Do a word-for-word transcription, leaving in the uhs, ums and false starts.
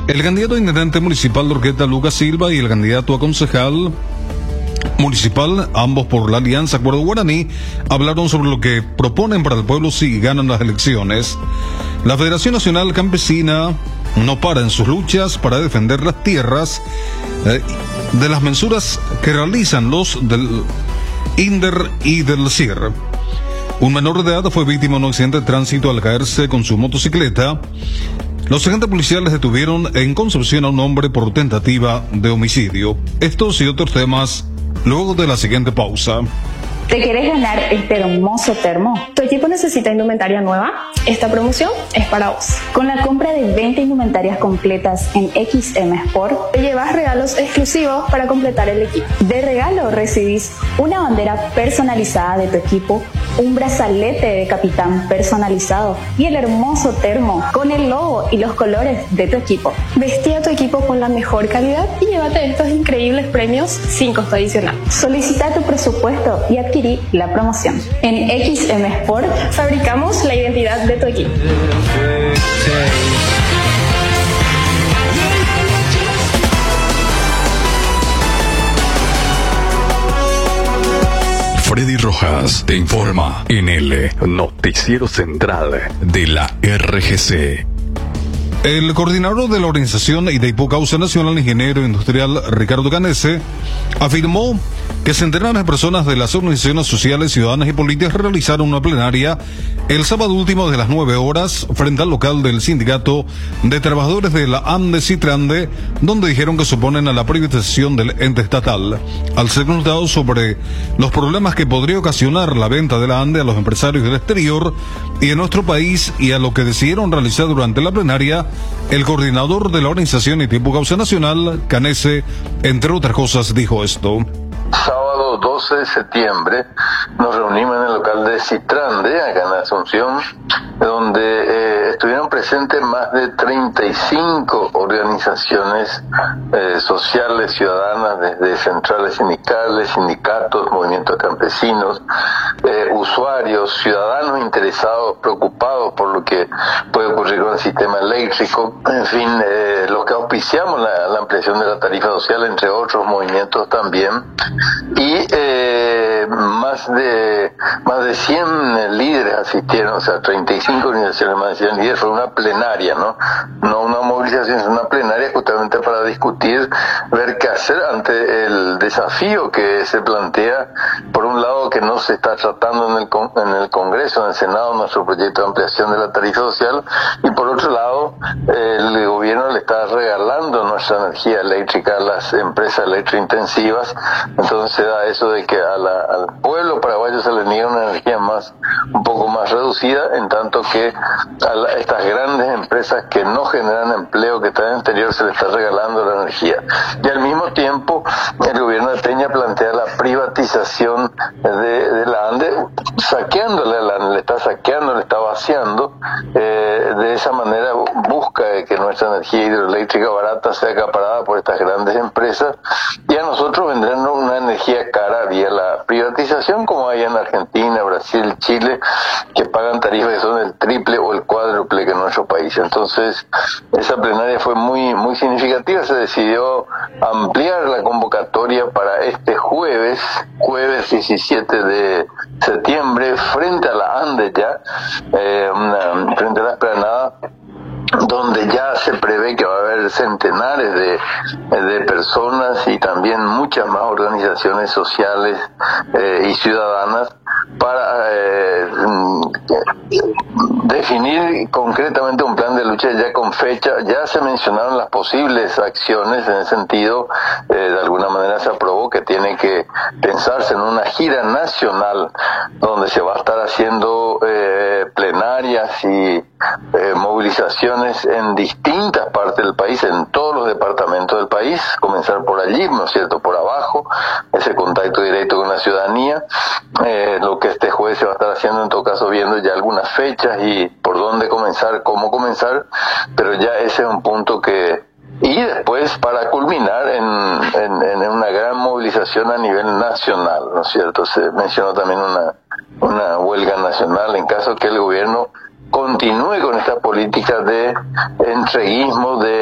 El candidato a intendente municipal de Urqueta, Lucas Silva, y el candidato a concejal municipal, ambos por la Alianza Acuerdo Guaraní, hablaron sobre lo que proponen para el pueblo si ganan las elecciones. La Federación Nacional Campesina no para en sus luchas para defender las tierras eh, de las mensuras que realizan los del INDER y del C I R. Un menor de edad fue víctima de un accidente de tránsito al caerse con su motocicleta. Los agentes policiales detuvieron en Concepción a un hombre por tentativa de homicidio. Estos y otros temas luego de la siguiente pausa. ¿Te querés ganar este hermoso termo? ¿Tu equipo necesita indumentaria nueva? Esta promoción es para vos. Con la compra de veinte indumentarias completas en X M Sport, te llevas regalos exclusivos para completar el equipo. De regalo recibís una bandera personalizada de tu equipo, un brazalete de capitán personalizado y el hermoso termo con el logo y los colores de tu equipo. Vestí a tu equipo con la mejor calidad y llévate estos increíbles premios sin costo adicional. Solicita tu presupuesto y adquirí la promoción. En X M Sport fabricamos la identidad de tu equipo. Freddy Rojas te informa en el Noticiero Central de la R G C. El coordinador de la organización Itaipú Causa Nacional, ingeniero industrial Ricardo Canese, afirmó que centenares de personas de las organizaciones sociales, ciudadanas y políticas realizaron una plenaria el sábado último desde las nueve horas frente al local del Sindicato de Trabajadores de la ANDE Citrande, donde dijeron que se oponen a la privatización del ente estatal. Al ser consultado sobre los problemas que podría ocasionar la venta de la ANDE a los empresarios del exterior y en nuestro país, y a lo que decidieron realizar durante la plenaria, el coordinador de la organización Itaipú Causa Nacional, Canese, entre otras cosas, dijo esto. Sábado doce de septiembre nos reunimos en el local de Citrande, acá en Asunción, donde eh, estuvieron presentes más de treinta y cinco organizaciones eh, sociales, ciudadanas, desde centrales sindicales, sindicatos, movimientos campesinos, eh, usuarios, ciudadanos interesados, preocupados por lo que puede ocurrir con el sistema eléctrico, en fin, eh, los que auspiciamos la, la ampliación de la tarifa social, entre otros movimientos también. Y eh, más de más de cien líderes asistieron, o sea, treinta y cinco organizaciones, más de cien líderes. Fue una plenaria, ¿no? No una movilización, es una plenaria justamente para discutir, ver qué hacer ante el desafío que se plantea, por un lado, que no se está tratando en el, en el Congreso, en el Senado, nuestro proyecto de ampliación de la tarifa social, y por otro lado, el gobierno le está regalando nuestra energía eléctrica a las empresas electrointensivas. Entonces se da eso de que a la, al pueblo paraguayo se le niega una energía más, un poco más reducida, en tanto que a la, estas grandes empresas que no generan empleo, que están en el exterior, se le está regalando la energía. Y al mismo tiempo, el gobierno de Peña plantea la privatización de, de la ANDE, saqueándole, la, le está saqueando, le está vaciando, eh, de esa manera busca que nuestra energía hidroeléctrica barata sea acaparada por estas grandes empresas, y a nosotros vendrán una energía cara vía la privatización, como hay en Argentina, Brasil, Chile, que pagan tarifas que son el triple o el cuádruple que en nuestro país. Entonces, esa plenaria fue muy muy significativa. Se decidió ampliar la convocatoria para este jueves, jueves diecisiete de septiembre, frente a la ANDE ya, eh, una, frente a la esplanada, donde ya se prevé que va a haber centenares de, de personas y también muchas más organizaciones sociales eh, y ciudadanas para eh, definir concretamente un plan de lucha ya con fecha. Ya se mencionaron las posibles acciones en el sentido, eh, de alguna manera se aprobó que tiene que pensarse en una gira nacional donde se va a estar haciendo eh, plenarias y eh, movilizaciones en distintas partes del país, en todos los departamentos del país, comenzar por allí, ¿no es cierto?, por abajo, ese contacto directo con la ciudadanía, eh, lo que este jueves se va a estar haciendo, en todo caso viendo ya algunas fechas y por dónde comenzar, cómo comenzar, pero ya ese es un punto que... Y después para culminar en, en, en una gran movilización a nivel nacional, ¿no es cierto? Se mencionó también una, una huelga nacional en caso que el gobierno continúe con esta política de entreguismo, de